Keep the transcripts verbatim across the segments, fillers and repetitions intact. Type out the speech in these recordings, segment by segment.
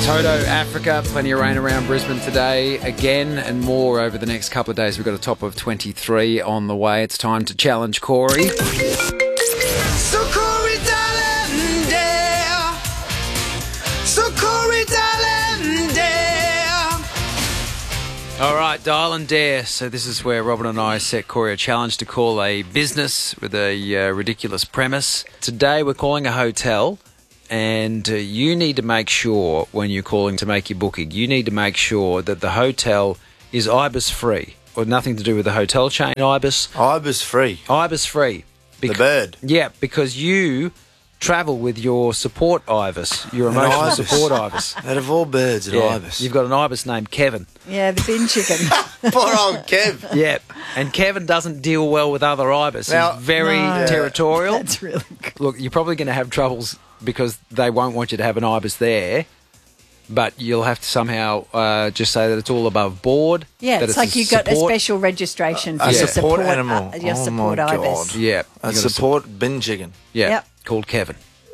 Toto, Africa, plenty of rain around Brisbane today, again and more over the next couple of days. We've got a top of twenty-three on the way. It's time to challenge Corey. So Corey, darling, dear. So Corey, darling, dear. All right, dial and dare. So this is where Robin and I set Corey a challenge to call a business with a uh, ridiculous premise. Today we're calling a hotel. And uh, you need to make sure when you're calling to make your booking, you need to make sure that the hotel is Ibis free, or nothing to do with the hotel chain Ibis. Ibis free. Ibis free. The bird. Yeah, because you travel with your support Ibis, your An emotional ibis. support Ibis. Out of all birds, an Yeah, ibis. you've got an Ibis named Kevin. Yeah, the bin chicken. Poor old Kev. Yeah, and Kevin doesn't deal well with other Ibis. Now- He's very No. territorial. That's really good. Look, you're probably going to have troubles because they won't want you to have an Ibis there, but you'll have to somehow uh, just say that it's all above board. Yeah, that it's like a you got a support- special registration for A your support animal. Uh, your Oh support my ibis. God. Yeah, A you got a support bin chicken. Yeah, Yep. called Kevin.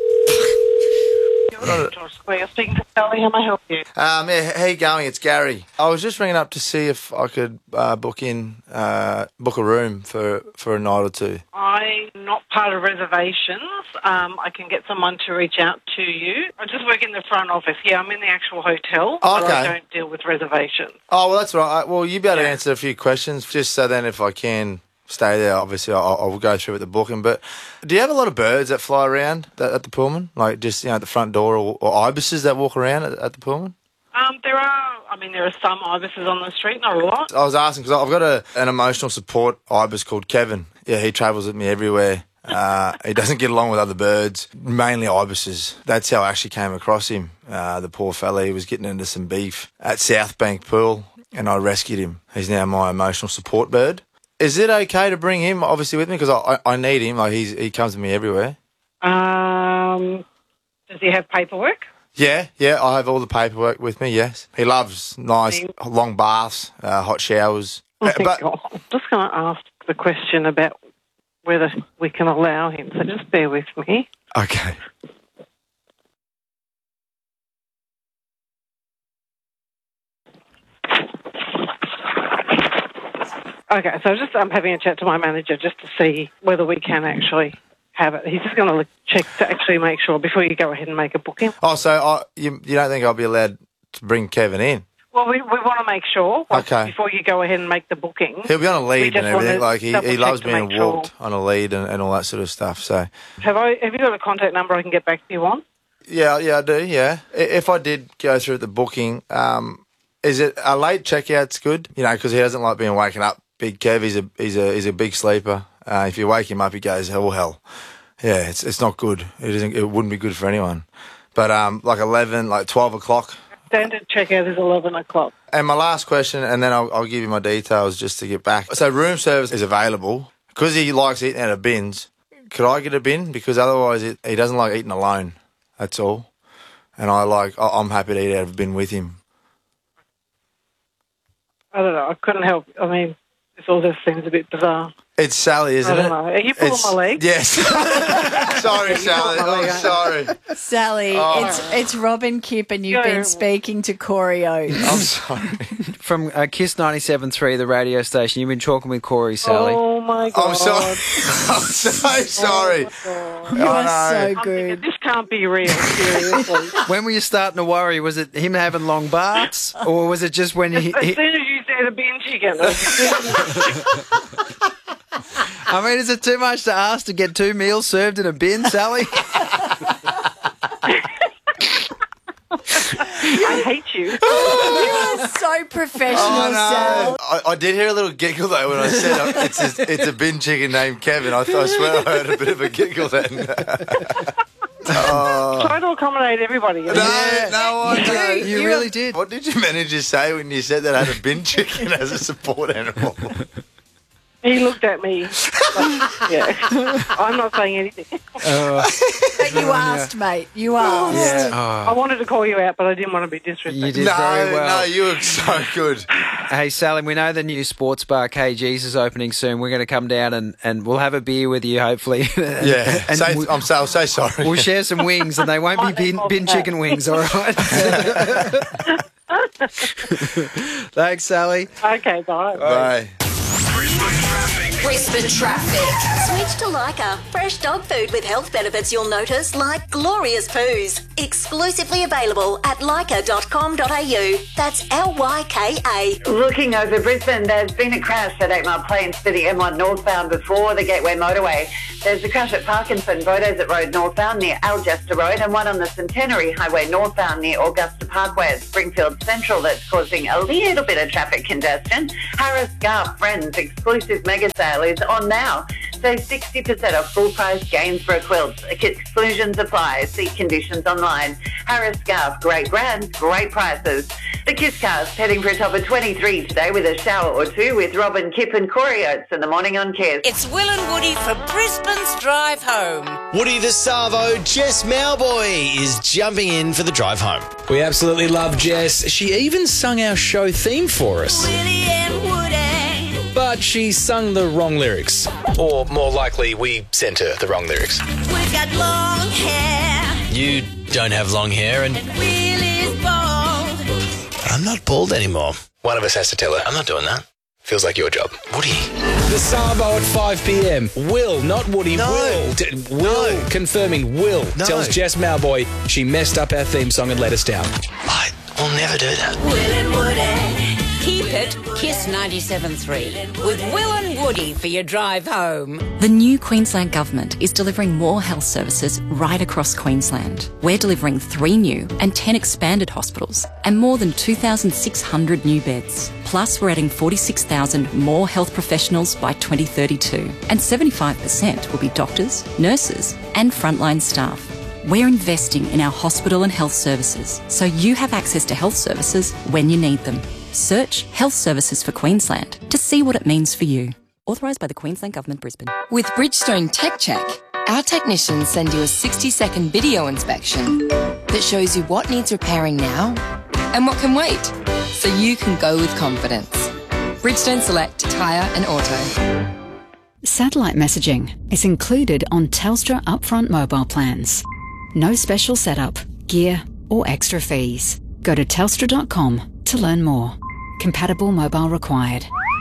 George Square speaking to Sally. How may I help you? Um, yeah, how you going? It's Gary. I was just ringing up to see if I could uh, book in, uh, book a room for, for a night or two. I'm not part of reservations. Um, I can get someone to reach out to you. I just work in the front office. Yeah, I'm in the actual hotel, but I Okay. don't deal with reservations. Oh, well, that's right. Well, you be able to Yeah. answer a few questions, just so then if I can stay there, obviously I'll, I'll go through with the booking. But do you have a lot of birds that fly around at, at the Pullman? Like just, you know, at the front door, or, or ibises that walk around at, at the Pullman? Um, there are, I mean, there are some ibises on the street, not a lot. I was asking because I've got a, an emotional support ibis called Kevin. Yeah, he travels with me everywhere. Uh, he doesn't get along with other birds, mainly ibises. That's how I actually came across him. Uh, the poor fella, he was getting into some beef at South Bank Pool, and I rescued him. He's now my emotional support bird. Is it okay to bring him, obviously, with me? Because I, I, I need him. Like he's, he comes with me everywhere. Um, does he have paperwork? Yeah, yeah, I have all the paperwork with me, yes. He loves nice He- long baths, uh, hot showers. Oh, Uh, thank but God. I'm just going to ask the question about whether we can allow him, so just bear with me. Okay. Okay, so just I'm having a chat to my manager just to see whether we can actually have it. He's just going to check to actually make sure before you go ahead and make a booking. Oh, so I, you, you don't think I'll be allowed to bring Kevin in? Well, we, we want to make sure once- Okay. before you go ahead and make the booking. He'll be on a We lead just and everything. wanna Like he, double he check loves to being make sure. walked on a lead and, and all that sort of stuff. So Have I? Have you got a contact number I can get back to you on? yeah, yeah, I do. Yeah, I- if I did go through the booking, um, is it a late checkout's good? You know, because he doesn't like being waken up. Big Kev, he's a he's a he's a big sleeper. Uh, if you wake him up, he goes hell hell. Yeah, it's it's not good. It isn't. It wouldn't be good for anyone. But um, like eleven, like twelve o'clock. Standard checkout is eleven o'clock. And my last question, and then I'll, I'll give you my details just to get back. So room service is available because he likes eating out of bins. Could I get a bin? Because otherwise it, he doesn't like eating alone. That's all. And I like I- I'm happy to eat out of a bin with him. I don't know. I couldn't help. I mean, this all just seems a bit bizarre. It's Sally, isn't I don't it? know. Are you pulling It's- my leg? Yes. Sorry, Sally. pulling my leg, I'm sorry. Sally, Oh. it's it's Robin Kipp, and you've Go. been speaking to Corey Oates. I'm sorry. From uh, Kiss ninety-seven point three, the radio station, you've been talking with Corey, Sally. Oh my God! I'm sorry. I'm so sorry. You I are know. so I'm thinking, good. this can't be real. Seriously. When were you starting to worry? Was it him having long baths, or was it just when he... As he soon as you said a bin chicken, I mean, is it too much to ask to get two meals served in a bin, Sally? I hate you. You are so professional, Oh, Sal. no. I, I did hear a little giggle though when I said uh, it's a, it's a bin chicken named Kevin. I, I swear I heard a bit of a giggle then. Try to accommodate everybody. No, no, I You don't. did. You really did. What did your manager say when you said that had a bin chicken as a support animal? He looked at me. Like, yeah, I'm not saying anything. But you asked, mate. You asked. Yeah. I wanted to call you out, but I didn't want to be disrespectful. You did No, very well. no, you look so good. Hey, Sally, we know the new sports bar K G's is opening soon. We're going to come down and, and we'll have a beer with you, hopefully. And- Yeah, and say, we- I'm so, I'll say sorry. We'll share some wings, and they won't be bin, bin chicken wings, all right? Thanks, Sally. Okay, bye. Bye. Brisbane traffic. Switch to Lyca. Fresh dog food with health benefits you'll notice, like glorious poos. Exclusively available at lyca dot com dot a u. That's L Y K A. Looking over Brisbane, there's been a crash at eight Mile Plains to the M one northbound before the Gateway Motorway. There's a crash at Parkinson, Beaudesert Road northbound near Algester Road, and one on the Centenary Highway northbound near Augusta Parkway at Springfield Central that's causing a little bit of traffic congestion. Harris Scarf Friends exclusive mega sale is on now. Save sixty percent off full price Gainsborough quilts. Exclusions apply. See conditions online. Harris Scarf, great brands, great prices. The Kiss Cast heading for a top of twenty-three today with a shower or two with Robin, Kip and Corey Oates in the morning on Kiss. It's Will and Woody for Brisbane's Drive Home. Woody the Savo, Jess Mowboy, is jumping in for the drive home. We absolutely love Jess. She even sung our show theme for us. Willie and Woody. But she sung the wrong lyrics. Or more likely, we sent her the wrong lyrics. We've got long hair. You don't have long hair and Willie's bald. I'm not bald anymore. One of us has to tell her. I'm not doing that. Feels like your job. Woody. The Savo at five p.m. Will, not Woody. No. Will. D- Will. No. Confirming Will No. tells Jess Mowboy she messed up our theme song and let us down. I will never do that. Will and Woody. Keep it Kiss ninety-seven point three with Will and Woody for your drive home. The new Queensland Government is delivering more health services right across Queensland. We're delivering three new and ten expanded hospitals and more than two thousand six hundred new beds. Plus, we're adding forty-six thousand more health professionals by twenty thirty-two, and seventy-five percent will be doctors, nurses and frontline staff. We're investing in our hospital and health services so you have access to health services when you need them. Search Health Services for Queensland to see what it means for you. Authorised by the Queensland Government, Brisbane. With Bridgestone Tech Check, our technicians send you a sixty second video inspection that shows you what needs repairing now and what can wait, so you can go with confidence. Bridgestone Select Tyre and Auto. Satellite messaging is included on Telstra upfront mobile plans. No special setup, gear or extra fees. Go to telstra dot com to learn more. Compatible mobile required.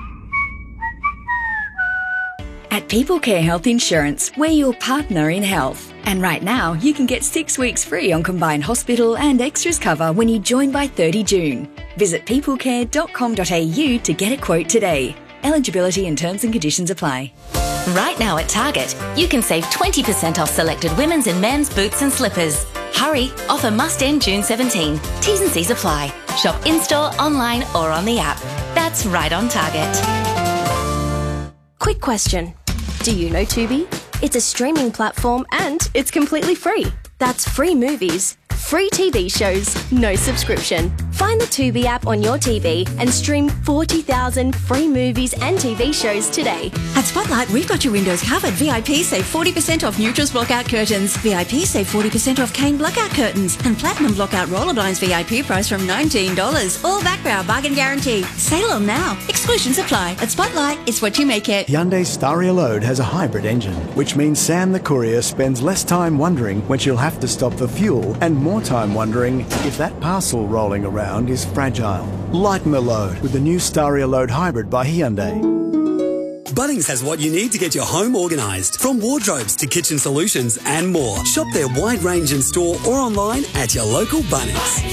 At People Care Health Insurance, we're your partner in health. And right now, you can get six weeks free on combined hospital and extras cover when you join by thirty June. Visit people care dot com dot a u to get a quote today. Eligibility and terms and conditions apply. Right now at Target, you can save twenty percent off selected women's and men's boots and slippers. Hurry, offer must end June seventeenth. T's and C's apply. Shop in-store, online or on the app. That's right on Target. Quick question. Do you know Tubi? It's a streaming platform and it's completely free. That's free movies, free T V shows, no subscription. Find the Tubi app on your T V and stream forty thousand free movies and T V shows today. At Spotlight, we've got your windows covered. V I P save forty percent off Neutrals blockout curtains. V I P save forty percent off Kane blackout curtains. And Platinum blockout roller blinds V I P price from nineteen dollars. All backed by our bargain guarantee. Sale on now. Exclusions apply. At Spotlight, it's what you make it. Hyundai Staria Load has a hybrid engine, which means Sam the courier spends less time wondering when she'll have to stop for fuel and more time wondering if that parcel rolling around is fragile. Lighten the load with the new Staria Load Hybrid by Hyundai. Bunnings has what you need to get your home organised. From wardrobes to kitchen solutions and more. Shop their wide range in store or online at your local Bunnings.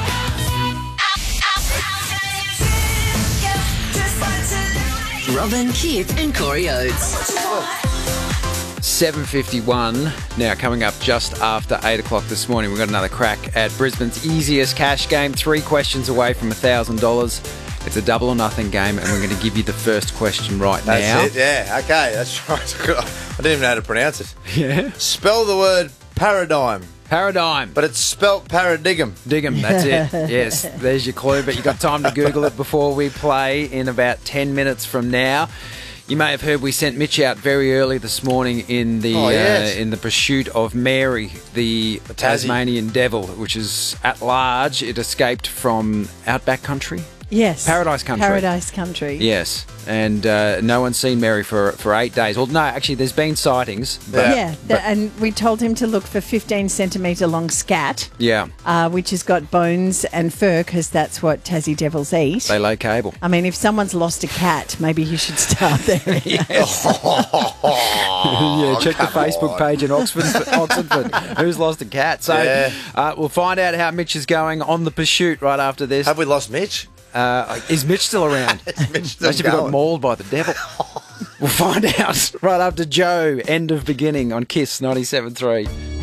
Robin, Kip and Corey Oates. seven fifty-one now, coming up just after eight o'clock this morning. We've got another crack at Brisbane's easiest cash game. Three questions away from one thousand dollars. It's a double or nothing game, and we're going to give you the first question right That's now. it, yeah. Okay, that's right. I didn't even know how to pronounce it. Yeah. Spell the word paradigm. Paradigm. But it's spelt paradigm. Diggum, that's it. Yes, there's your clue, but you've got time to Google it before we play in about ten minutes from now. You may have heard we sent Mitch out very early this morning in the Oh, yes. uh, in the pursuit of Mary, the Tasmanian devil, which is at large. It escaped from outback country. Yes. Paradise country. Paradise country. Yes, and uh, no one's seen Mary for for eight days. Well, no, actually, there's been sightings. But, Yeah, th- but- and we told him to look for fifteen centimetre long scat, yeah, uh, which has got bones and fur, because that's what Tassie devils eat. they lay cable. I mean, if someone's lost a cat, maybe you should start there. yeah, check the Facebook page in Oxford. Oxford. Who's lost a cat? So Yeah. uh, we'll find out how Mitch is going on the pursuit right after this. Have we lost Mitch? Uh, is Mitch still around? Mitch still Imagine if he got going? mauled by the devil. We'll find out right after Joe, End of Beginning on Kiss ninety-seven point three.